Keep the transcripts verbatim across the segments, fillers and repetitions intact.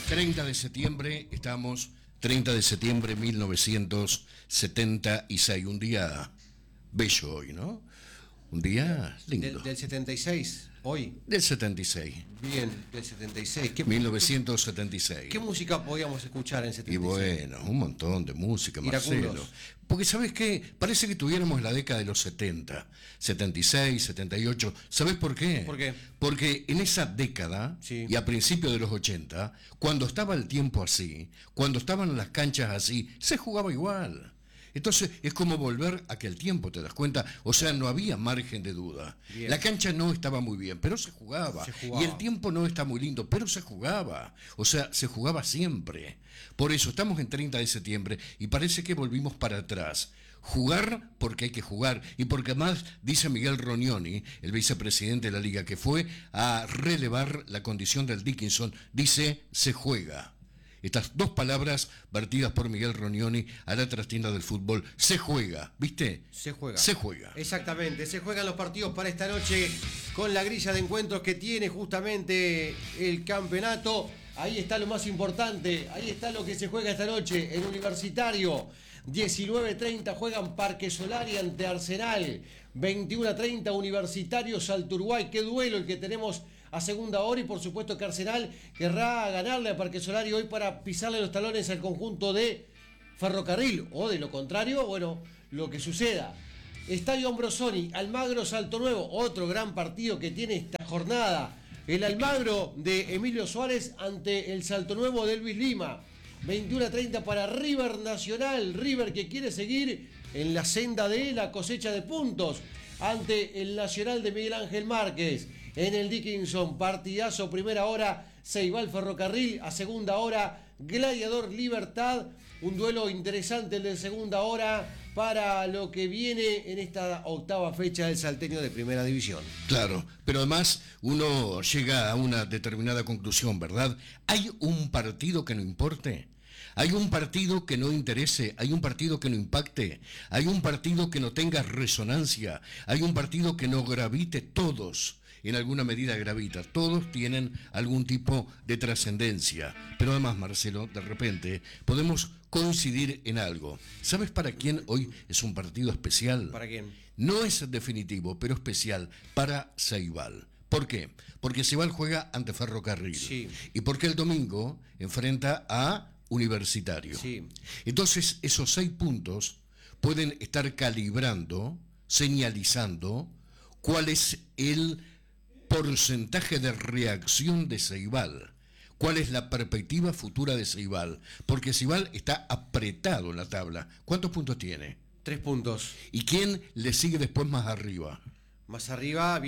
treinta de septiembre, estamos, treinta de septiembre de mil novecientos setenta y seis, un día bello hoy, ¿no? Un día lindo. Del, del setenta y seis, hoy. Del setenta y seis. Bien, del setenta y seis. ¿Qué, mil novecientos setenta y seis. ¿Qué música podíamos escuchar en setenta y seis? Y bueno, un montón de música, Marcelo. Iracundos. Porque, ¿sabes qué? Parece que tuviéramos la década de los setenta, setenta y seis, setenta y ocho. ¿Sabes por qué? ¿Por qué? Porque en esa década, sí. y a principios de los ochenta, cuando estaba el tiempo así, cuando estaban las canchas así, se jugaba igual. Entonces es como volver a aquel tiempo, ¿te das cuenta? O sea, no había margen de duda. Bien. La cancha no estaba muy bien, pero se jugaba. se jugaba. Y el tiempo no está muy lindo, pero se jugaba. O sea, se jugaba siempre. Por eso estamos en treinta de septiembre y parece que volvimos para atrás. Jugar porque hay que jugar y porque además, dice Miguel Rognoni, el vicepresidente de la Liga, que fue a relevar la condición del Dickinson, dice, se juega. Estas dos palabras vertidas por Miguel Rognoni a la trastienda del fútbol. Se juega, ¿viste? Se juega. Se juega. Exactamente, se juegan los partidos para esta noche con la grilla de encuentros que tiene justamente el campeonato. Ahí está lo más importante, ahí está lo que se juega esta noche en Universitario. diecinueve treinta juegan Parque Solari ante Arsenal. veintiuno treinta Universitario Salto Uruguay. Qué duelo el que tenemos a segunda hora y por supuesto que Arsenal querrá ganarle a Parque Solari hoy para pisarle los talones al conjunto de Ferrocarril, o de lo contrario, bueno, lo que suceda. Estadio Ambrosoni, Almagro Salto Nuevo, otro gran partido que tiene esta jornada. El Almagro de Emilio Suárez ante el Salto Nuevo de Luis Lima. veintiuno treinta para River Nacional, River que quiere seguir en la senda de la cosecha de puntos ante el Nacional de Miguel Ángel Márquez. En el Dickinson, partidazo, primera hora, Ceibal Ferrocarril, a segunda hora, Gladiador Libertad, un duelo interesante el de segunda hora para lo que viene en esta octava fecha del Salteño de Primera División. Claro, pero además uno llega a una determinada conclusión, ¿verdad? ¿Hay un partido que no importe? ¿Hay un partido que no interese? ¿Hay un partido que no impacte? ¿Hay un partido que no tenga resonancia? ¿Hay un partido que no gravite? Todos, en alguna medida gravita. Todos tienen algún tipo de trascendencia. Pero además, Marcelo, de repente podemos coincidir en algo. ¿Sabes para quién hoy es un partido especial? ¿Para quién? No es definitivo, pero especial para Ceibal. ¿Por qué? Porque Ceibal juega ante Ferrocarril. Sí. Y porque el domingo enfrenta a Universitario. Sí. Entonces, esos seis puntos pueden estar calibrando, señalizando cuál es el porcentaje de reacción de Ceibal, cuál es la perspectiva futura de Ceibal, porque Ceibal está apretado en la tabla. ¿Cuántos puntos tiene? Tres puntos. ¿Y quién le sigue después más arriba? Más arriba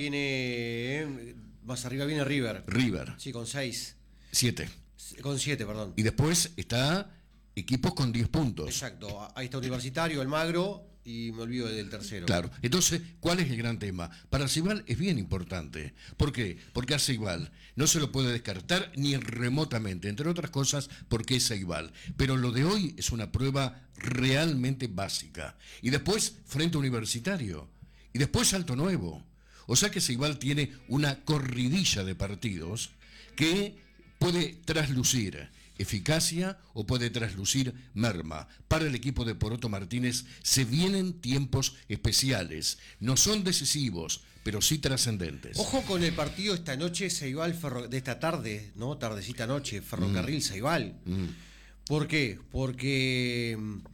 viene. Más arriba viene River. River. Sí, con seis. Siete. Con siete, perdón. Y después está equipos con diez puntos. Exacto. Ahí está Universitario, Almagro y me olvido del tercero. Claro. Entonces, ¿cuál es el gran tema? Para Ceibal es bien importante. ¿Por qué? Porque a Ceibal no se lo puede descartar ni remotamente, entre otras cosas porque es Ceibal. Pero lo de hoy es una prueba realmente básica. Y después, frente a Universitario. Y después Salto Nuevo. O sea que Ceibal tiene una corridilla de partidos que puede traslucir eficacia o puede traslucir merma. Para el equipo de Poroto Martínez se vienen tiempos especiales. No son decisivos, pero sí trascendentes. Ojo con el partido esta noche, Ceibal Ferro... de esta tarde, ¿no? Tardecita noche, Ferrocarril mm. Ceibal. Mm. ¿Por qué? Porque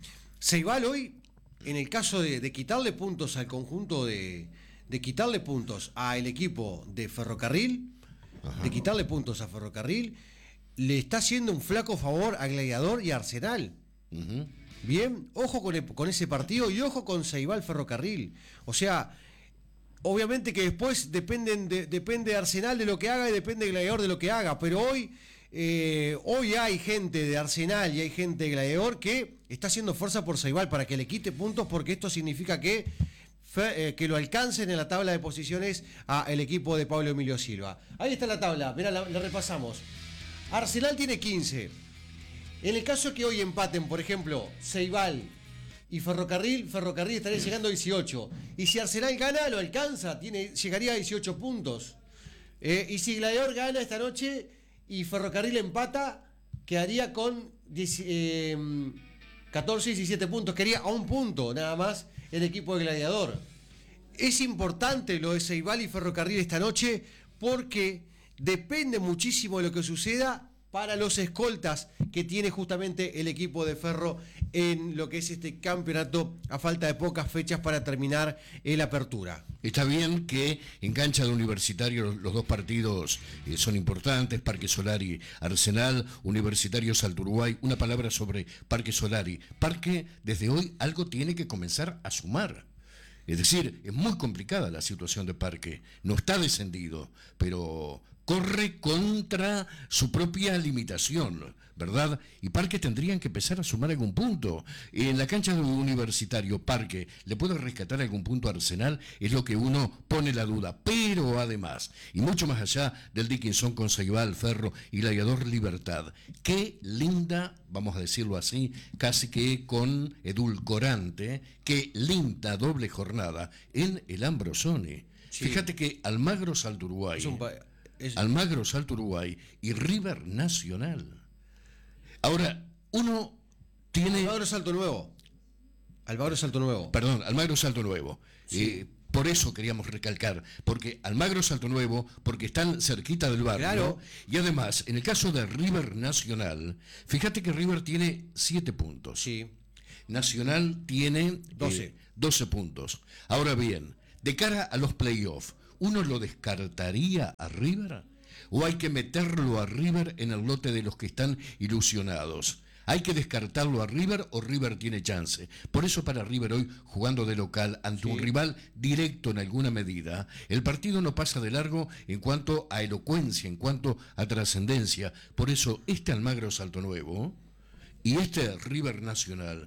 Ceibal hoy, en el caso de, de quitarle puntos al conjunto de... de quitarle puntos al equipo de Ferrocarril, Ajá. de quitarle puntos a Ferrocarril, le está haciendo un flaco favor a Gladiador y a Arsenal. Uh-huh. Bien, ojo con, el, con ese partido y ojo con Ceibal Ferrocarril. O sea, obviamente que después dependen de, depende de Arsenal de lo que haga y depende de Gladiador de lo que haga, pero hoy, eh, hoy hay gente de Arsenal y hay gente de Gladiador que está haciendo fuerza por Ceibal para que le quite puntos, porque esto significa que que lo alcancen en la tabla de posiciones al equipo de Pablo Emilio Silva. Ahí está la tabla, mirá, la, la repasamos. Arsenal tiene quince. En el caso que hoy empaten, por ejemplo, Ceibal y Ferrocarril, Ferrocarril estaría llegando a dieciocho. Y si Arsenal gana, lo alcanza, tiene, llegaría a dieciocho puntos. Eh, y si Gladiador gana esta noche y Ferrocarril empata, quedaría con diez, eh, catorce, diecisiete puntos, quedaría a un punto nada más el equipo de Gladiador. Es importante lo de Ceibal y Ferrocarril esta noche porque depende muchísimo de lo que suceda para los escoltas que tiene justamente el equipo de Ferro en lo que es este campeonato a falta de pocas fechas para terminar la apertura. Está bien que en cancha de Universitario los, los dos partidos eh, son importantes, Parque Solari, Arsenal, Universitario Salto Uruguay. Una palabra sobre Parque Solari. Parque, desde hoy, algo tiene que comenzar a sumar. Es decir, es muy complicada la situación de Parque. No está descendido, pero corre contra su propia limitación, ¿verdad? Y Parque tendrían que empezar a sumar algún punto. En la cancha de Universitario, Parque, ¿le puede rescatar algún punto a Arsenal? Es lo que uno pone la duda. Pero además, y mucho más allá del Dickinson con Ceibal, Ferro y Gladiador Libertad, qué linda, vamos a decirlo así, casi que con edulcorante, qué linda doble jornada en el Ambrosoni. Sí. Fíjate que Almagro Salto Uruguay... Es un pa- Es... Almagro Salto Uruguay y River Nacional. Ahora, uno tiene... Almagro Salto Nuevo. Almagro Salto Nuevo. Perdón, Almagro Salto Nuevo. Sí. Eh, por eso queríamos recalcar, porque Almagro Salto Nuevo, porque están cerquita del barrio. Claro. Y además, en el caso de River Nacional, fíjate que River tiene siete puntos. Sí. Nacional tiene doce. Eh, doce puntos. Ahora bien, de cara a los playoffs, ¿uno lo descartaría a River? ¿O hay que meterlo a River en el lote de los que están ilusionados? ¿Hay que descartarlo a River o River tiene chance? Por eso para River hoy, jugando de local ante sí. un rival directo en alguna medida, el partido no pasa de largo en cuanto a elocuencia, en cuanto a trascendencia. Por eso este Almagro Salto Nuevo y este River Nacional...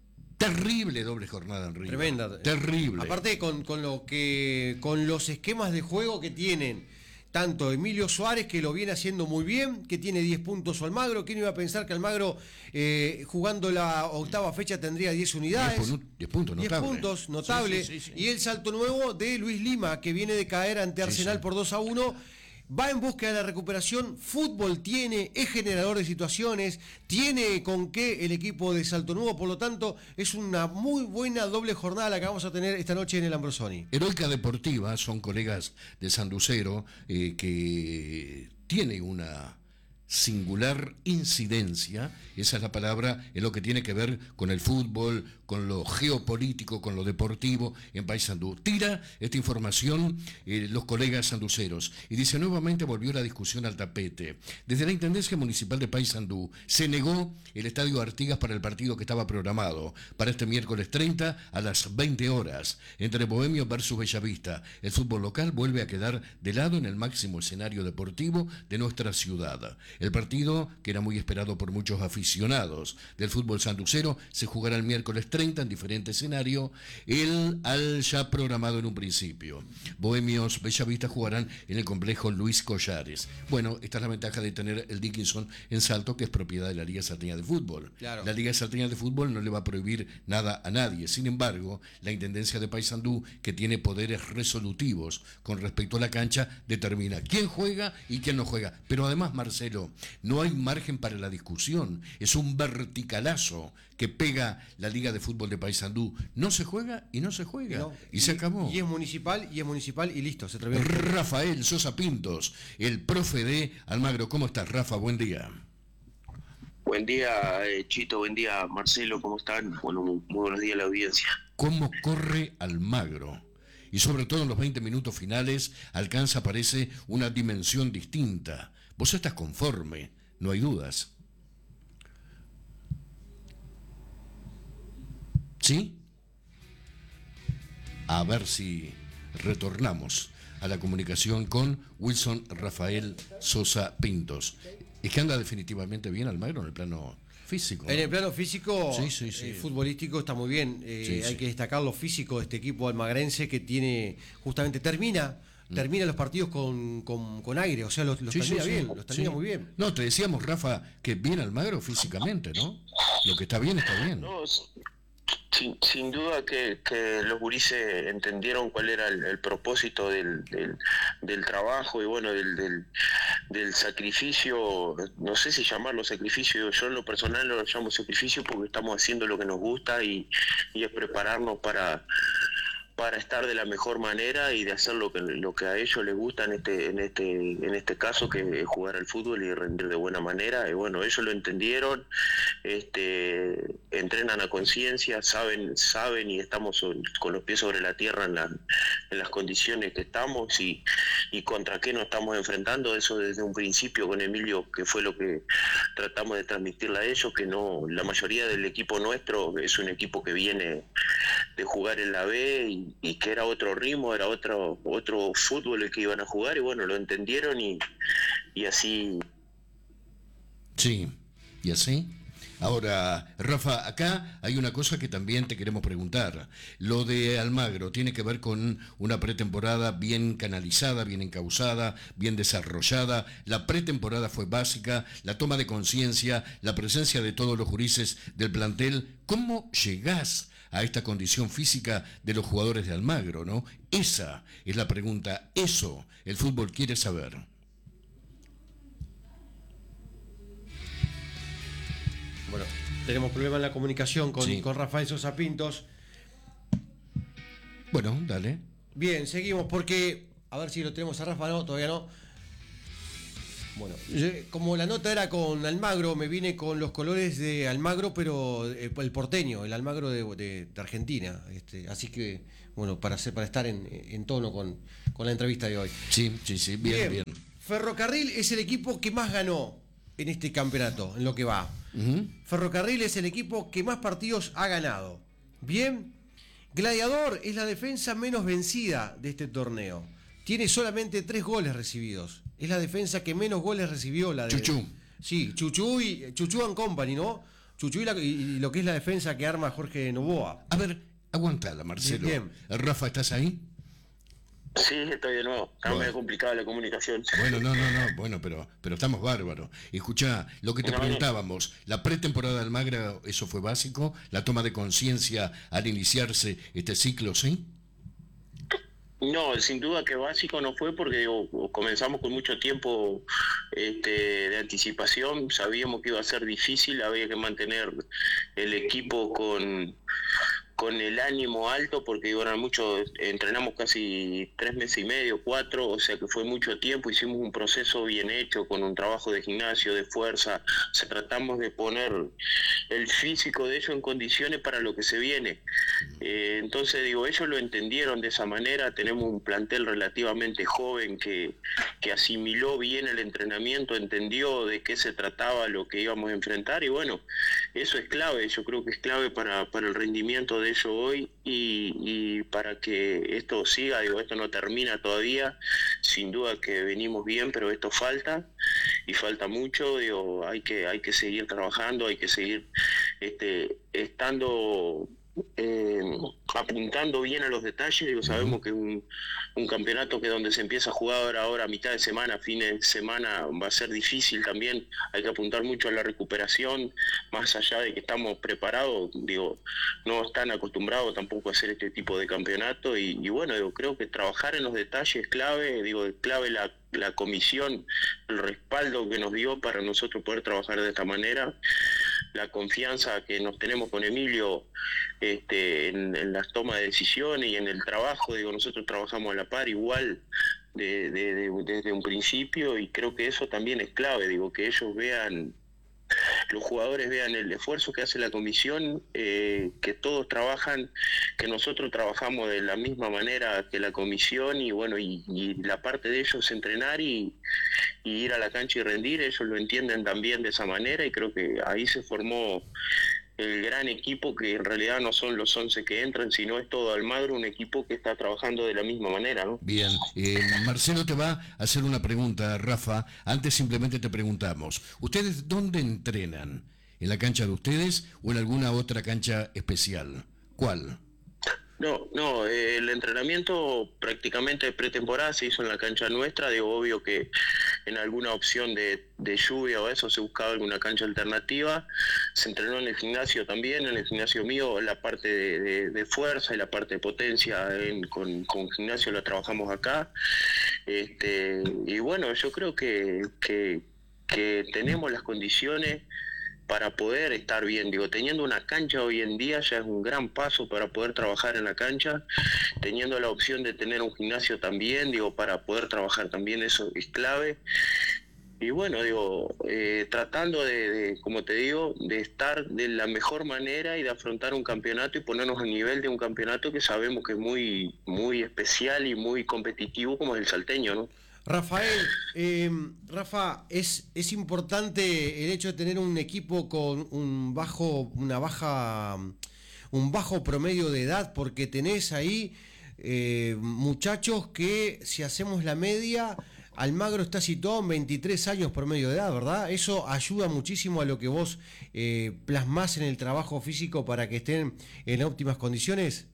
Terrible doble jornada en River. Tremenda. Terrible. Aparte con, con lo que con los esquemas de juego que tienen, tanto Emilio Suárez, que lo viene haciendo muy bien, que tiene diez puntos, o Almagro. ¿Quién iba a pensar que Almagro, eh, jugando la octava fecha, tendría diez unidades? diez puntos, notable. diez puntos, notable. Sí, sí, sí, sí. Y el salto nuevo de Luis Lima, que viene de caer ante Arsenal sí, sí. por dos a uno. Va en busca de la recuperación, fútbol tiene, es generador de situaciones, tiene con qué el equipo de Salto Nuevo, por lo tanto, es una muy buena doble jornada la que vamos a tener esta noche en el Ambrosoni. Heroica Deportiva, son colegas de Sanducero, eh, que tiene una singular incidencia, esa es la palabra, en lo que tiene que ver con el fútbol, con lo geopolítico, con lo deportivo en Paysandú. Tira esta información eh, los colegas sanduceros y dice: nuevamente volvió la discusión al tapete. Desde la Intendencia Municipal de Paysandú se negó el Estadio Artigas para el partido que estaba programado para este miércoles treinta a las veinte horas entre Bohemio versus Bellavista. El fútbol local vuelve a quedar de lado en el máximo escenario deportivo de nuestra ciudad. El partido, que era muy esperado por muchos aficionados del fútbol sanducero, se jugará el miércoles treinta en diferente escenario, el al ya programado en un principio. Bohemios Bellavista jugarán en el complejo Luis Collares. Bueno, esta es la ventaja de tener el Dickinson en Salto, que es propiedad de la Liga Salteña de Fútbol. Claro. La Liga Salteña de Fútbol no le va a prohibir nada a nadie. Sin embargo, la Intendencia de Paysandú, que tiene poderes resolutivos con respecto a la cancha, determina quién juega y quién no juega. Pero además, Marcelo, no hay margen para la discusión. Es un verticalazo que pega la Liga de Fútbol de Paysandú. No se juega y no se juega. No, y, y se acabó. Y es municipal, y es municipal y listo. Se terminó. Rafael Sosa Pintos, el profe de Almagro. ¿Cómo estás, Rafa? Buen día. Buen día, eh, Chito. Buen día, Marcelo. ¿Cómo están? Bueno, muy, muy buenos días a la audiencia. ¿Cómo corre Almagro? Y sobre todo en los veinte minutos finales alcanza, parece, una dimensión distinta. Vos estás conforme, no hay dudas. ¿Sí? A ver si retornamos a la comunicación con Wilson Rafael Sosa Pintos. Es que anda definitivamente bien Almagro en el plano físico, ¿no? En el plano físico, sí, sí, sí. Eh, futbolístico está muy bien. Eh, sí, hay sí. que destacar lo físico de este equipo almagrense que tiene, justamente termina, mm. termina los partidos con, con, con aire, o sea, los, los sí, termina sí, bien, sí. los termina sí. muy bien. No, te decíamos, Rafa, que bien Almagro físicamente, ¿no? Lo que está bien está bien. No, Sin, sin duda que, que los gurises entendieron cuál era el, el propósito del, del, del trabajo y bueno, del, del, del sacrificio, no sé si llamarlo sacrificio, yo en lo personal lo llamo sacrificio porque estamos haciendo lo que nos gusta y, y es prepararnos para para estar de la mejor manera y de hacer lo que lo que a ellos les gusta en este en este en este caso, que es jugar al fútbol y rendir de buena manera. Y bueno, ellos lo entendieron, este entrenan a conciencia, saben saben y estamos con los pies sobre la tierra en, la, en las condiciones que estamos y, y contra qué nos estamos enfrentando. Eso desde un principio con Emilio, que fue lo que tratamos de transmitirle a ellos, que no, la mayoría del equipo nuestro es un equipo que viene de jugar en la B y y que era otro ritmo, era otro otro fútbol el que iban a jugar y bueno, lo entendieron y, y así. Sí, y así. Ahora, Rafa, acá hay una cosa que también te queremos preguntar. Lo de Almagro tiene que ver con una pretemporada bien canalizada, bien encauzada, bien desarrollada. La pretemporada fue básica, la toma de conciencia, la presencia de todos los gurises del plantel. ¿Cómo llegás a esta condición física de los jugadores de Almagro, no? Esa es la pregunta, eso el fútbol quiere saber. Bueno, tenemos problema en la comunicación con, Sí. con Rafael Sosa Pintos. Bueno, dale. Bien, seguimos porque, a ver si lo tenemos a Rafa, no, todavía no. Bueno, yo, como la nota era con Almagro, me vine con los colores de Almagro, pero el, el porteño, el Almagro de, de, de Argentina. Este, así que, bueno, para hacer, para estar en, en tono con, con la entrevista de hoy. Sí, sí, sí, bien, bien. bien. Ferrocarril es el equipo que más ganó en este campeonato, en lo que va. Uh-huh. Ferrocarril es el equipo que más partidos ha ganado. Bien. Gladiador es la defensa menos vencida de este torneo. Tiene solamente tres goles recibidos. Es la defensa que menos goles recibió. La de... Chuchú. Sí, Chuchú y Chuchú and Company, ¿no? Chuchú y, la, y lo que es la defensa que arma Jorge Novoa. A ver, aguantala, Marcelo. Bien. Rafa, ¿estás ahí? Sí, estoy de nuevo. Está Bueno. medio complicada la comunicación. Bueno, no, no, no, bueno, pero, pero estamos bárbaros. Escuchá, lo que te No, no. preguntábamos, la pretemporada de Almagro, eso fue básico, la toma de conciencia al iniciarse este ciclo, ¿sí? No, sin duda que básico no fue porque digo, comenzamos con mucho tiempo este, de anticipación, sabíamos que iba a ser difícil, había que mantener el equipo con, con el ánimo alto porque digo, eran muchos, entrenamos casi tres meses y medio, cuatro, o sea que fue mucho tiempo, hicimos un proceso bien hecho con un trabajo de gimnasio, de fuerza, o sea, tratamos de poner el físico de ellos en condiciones para lo que se viene. Eh, entonces digo, ellos lo entendieron de esa manera, tenemos un plantel relativamente joven que, que asimiló bien el entrenamiento, entendió de qué se trataba lo que íbamos a enfrentar y bueno, eso es clave, yo creo que es clave para, para el rendimiento de ellos hoy y, y para que esto siga, digo, esto no termina todavía, sin duda que venimos bien, pero esto falta y falta mucho, digo, hay que, hay que seguir trabajando, hay que seguir este, estando... Eh, apuntando bien a los detalles, digo, sabemos que un, un campeonato que donde se empieza a jugar ahora a mitad de semana, fines de semana, va a ser difícil también, hay que apuntar mucho a la recuperación, más allá de que estamos preparados, digo, no están acostumbrados tampoco a hacer este tipo de campeonato y, y bueno, digo, creo que trabajar en los detalles es clave, digo, es clave la, la comisión, el respaldo que nos dio para nosotros poder trabajar de esta manera, la confianza que nos tenemos con Emilio este, en, en las tomas de decisiones y en el trabajo, digo, nosotros trabajamos a la par igual de, de, de, desde un principio y creo que eso también es clave, digo, que ellos vean, los jugadores vean el esfuerzo que hace la comisión, eh, que todos trabajan, que nosotros trabajamos de la misma manera que la comisión y bueno, y, y la parte de ellos es entrenar y, y ir a la cancha y rendir, ellos lo entienden también de esa manera y creo que ahí se formó el gran equipo que en realidad no son los once que entran, sino es todo Almagro, un equipo que está trabajando de la misma manera, ¿no? Bien, eh, Marcelo te va a hacer una pregunta, Rafa. Antes simplemente te preguntamos, ¿ustedes dónde entrenan? ¿En la cancha de ustedes o en alguna otra cancha especial? ¿Cuál? No, no, eh, el entrenamiento prácticamente de pretemporada se hizo en la cancha nuestra, digo, obvio que en alguna opción de, de lluvia o eso se buscaba alguna cancha alternativa, se entrenó en el gimnasio también, en el gimnasio mío la parte de, de, de fuerza y la parte de potencia en, con, con gimnasio la trabajamos acá, este, y bueno, yo creo que, que, que tenemos las condiciones para poder estar bien, digo, teniendo una cancha hoy en día ya es un gran paso para poder trabajar en la cancha, teniendo la opción de tener un gimnasio también, digo, para poder trabajar también eso es clave, y bueno, digo, eh, tratando de, de, como te digo, de estar de la mejor manera y de afrontar un campeonato y ponernos a nivel de un campeonato que sabemos que es muy, muy especial y muy competitivo como es el salteño, ¿no? Rafael, eh, Rafa, es, es importante el hecho de tener un equipo con un bajo, una baja, un bajo promedio de edad, porque tenés ahí eh, muchachos que, si hacemos la media, Almagro está situado en veintitrés años promedio de edad, ¿verdad? Eso ayuda muchísimo a lo que vos eh, plasmás en el trabajo físico para que estén en óptimas condiciones.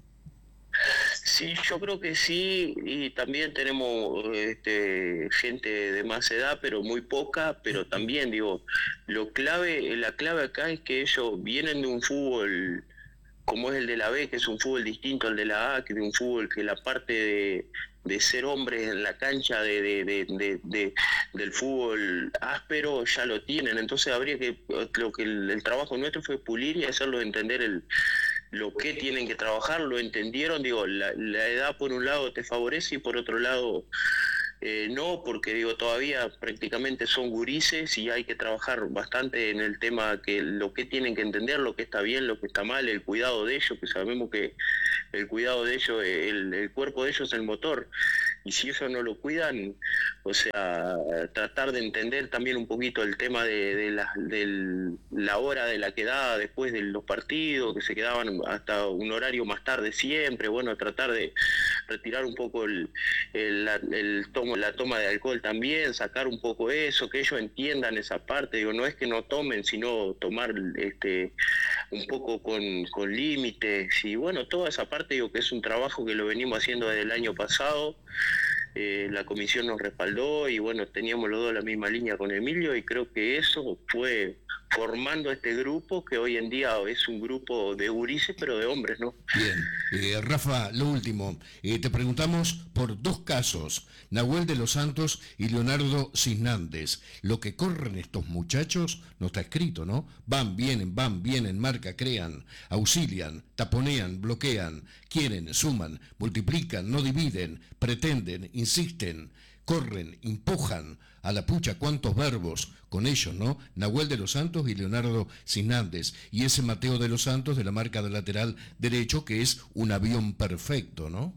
Sí, yo creo que sí, y también tenemos este, gente de más edad, pero muy poca, pero también digo, lo clave, la clave acá es que ellos vienen de un fútbol como es el de la B, que es un fútbol distinto al de la A, que de un fútbol que la parte de, de ser hombres en la cancha de, de, de, de, de del fútbol áspero ya lo tienen, entonces habría que, lo que el, el trabajo nuestro fue pulir y hacerlo entender el lo que tienen que trabajar, lo entendieron, digo, la, la edad por un lado te favorece y por otro lado eh, no, porque digo, todavía prácticamente son gurises y hay que trabajar bastante en el tema que lo que tienen que entender, lo que está bien, lo que está mal, el cuidado de ellos, que sabemos que el cuidado de ellos, el, el cuerpo de ellos es el motor, y si eso no lo cuidan, o sea, tratar de entender también un poquito el tema de, de, la, de la hora de la quedada después de los partidos, que se quedaban hasta un horario más tarde siempre, bueno, tratar de retirar un poco el, el, el tomo, la toma de alcohol también, sacar un poco eso, que ellos entiendan esa parte, digo, no es que no tomen, sino tomar este un poco con, con límites, y bueno, toda esa parte digo que es un trabajo que lo venimos haciendo desde el año pasado. Eh, la comisión nos respaldó y bueno, teníamos los dos la misma línea con Emilio y creo que eso fue formando este grupo que hoy en día es un grupo de gurises pero de hombres, ¿no? Bien, eh, Rafa, lo último, eh, te preguntamos por dos casos, Nahuel de los Santos y Leonardo Cisnández. Lo que corren estos muchachos no está escrito, ¿no? Van, vienen, van, vienen, marca, crean, auxilian, taponean, bloquean, quieren, suman, multiplican, no dividen, pretenden, insisten, corren, empujan, a la pucha, cuántos verbos con ellos, ¿no? Nahuel de los Santos y Leonardo Cisnández, y ese Mateo de los Santos de la marca de lateral derecho, que es un avión perfecto, ¿no?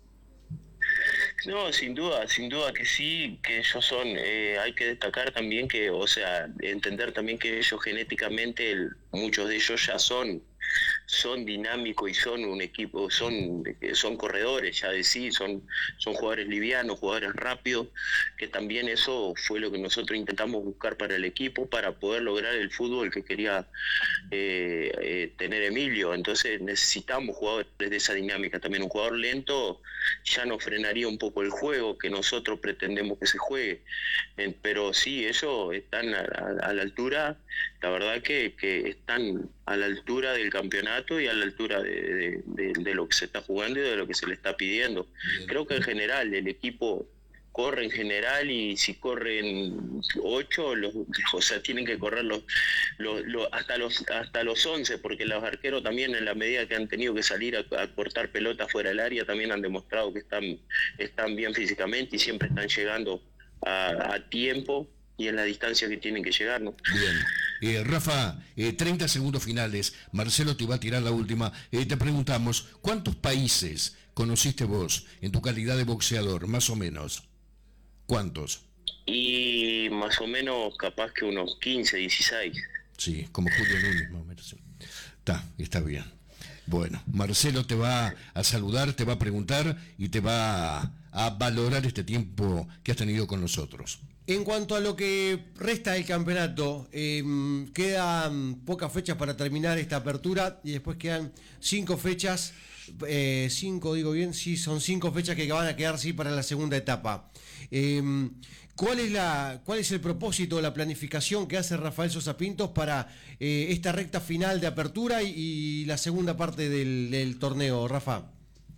No, sin duda, sin duda que sí, que ellos son, eh, hay que destacar también que, o sea, entender también que ellos genéticamente, el, muchos de ellos ya son son dinámicos y son un equipo, son son corredores ya de sí, son, son jugadores livianos, jugadores rápidos, que también eso fue lo que nosotros intentamos buscar para el equipo, para poder lograr el fútbol que quería eh, eh, tener Emilio. Entonces necesitamos jugadores de esa dinámica también. Un jugador lento ya nos frenaría un poco el juego que nosotros pretendemos que se juegue, eh, pero sí, ellos están a, a, a la altura, la verdad que, que están a la altura del campeonato y a la altura de, de, de, de lo que se está jugando y de lo que se le está pidiendo. Bien. Creo que en general el equipo corre en general y si corren ocho, los, o sea, tienen que correr los, los, los, hasta los hasta los once, porque los arqueros también en la medida que han tenido que salir a, a cortar pelotas fuera del área también han demostrado que están, están bien físicamente y siempre están llegando a, a tiempo y en la distancia que tienen que llegar, ¿no? Bien. Eh, Rafa, eh, treinta segundos finales, Marcelo te va a tirar la última. Eh, te preguntamos, ¿cuántos países conociste vos en tu calidad de boxeador, más o menos? ¿Cuántos? Y más o menos capaz que unos quince, dieciséis. Sí, como Julio Núñez, más o menos. Está, está bien. Bueno, Marcelo te va a saludar, te va a preguntar y te va a, a valorar este tiempo que has tenido con nosotros. En cuanto a lo que resta del campeonato, eh, quedan pocas fechas para terminar esta apertura y después quedan cinco fechas, eh, cinco digo bien, sí, son cinco fechas que van a quedar sí para la segunda etapa. Eh, ¿Cuál es la, cuál es el propósito, la planificación que hace Rafael Sosa Pintos para eh, esta recta final de apertura y, y la segunda parte del, del torneo, Rafa?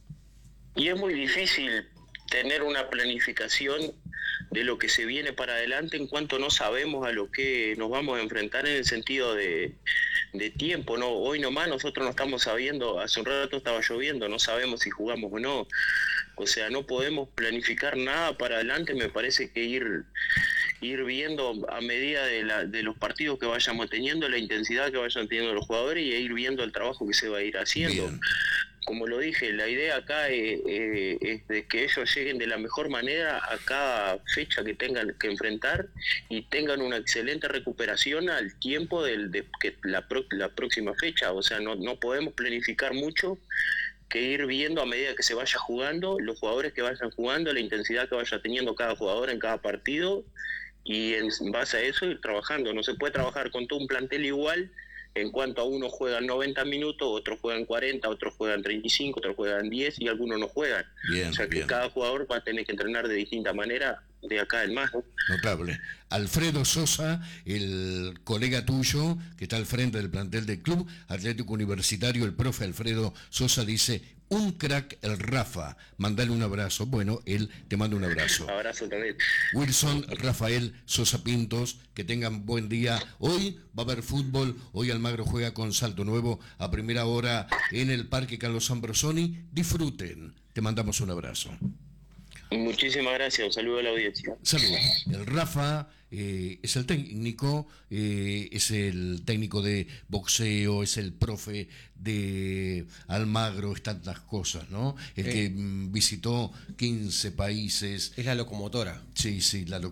Y es muy difícil tener una planificación de lo que se viene para adelante en cuanto no sabemos a lo que nos vamos a enfrentar en el sentido de, de tiempo, ¿no? Hoy nomás nosotros no estamos sabiendo, hace un rato estaba lloviendo, no sabemos si jugamos o no. O sea, no podemos planificar nada para adelante, me parece que ir ir viendo a medida de, la, de los partidos que vayamos teniendo, la intensidad que vayan teniendo los jugadores y ir viendo el trabajo que se va a ir haciendo. Bien. Como lo dije, la idea acá es, es, es de que ellos lleguen de la mejor manera a cada fecha que tengan que enfrentar y tengan una excelente recuperación al tiempo del, de que la, la próxima fecha. O sea, no, no podemos planificar mucho, que ir viendo a medida que se vaya jugando, los jugadores que vayan jugando, la intensidad que vaya teniendo cada jugador en cada partido y en base a eso ir trabajando. No se puede trabajar con todo un plantel igual. En cuanto a unos juegan noventa minutos, otros juegan cuarenta, otros juegan treinta y cinco, otros juegan diez y algunos no juegan. Bien, o sea que bien. Cada jugador va a tener que entrenar de distinta manera de acá en más, ¿no? Notable. Alfredo Sosa, el colega tuyo que está al frente del plantel del Club Atlético Universitario, el profe Alfredo Sosa dice: un crack el Rafa, mandale un abrazo. Bueno, él te manda un abrazo. Abrazo también. Wilson, Rafael Sosa Pintos, que tengan buen día. Hoy va a haber fútbol, hoy Almagro juega con Salto Nuevo a primera hora en el Parque Carlos Ambrosoni. Disfruten, te mandamos un abrazo. Muchísimas gracias, un saludo a la audiencia. Saludos. El Rafa eh, es el técnico, eh, es el técnico de boxeo, es el profe de Almagro, es tantas cosas, ¿no? El eh, que mm, visitó quince países. Es la locomotora. Sí, sí, la locomotora.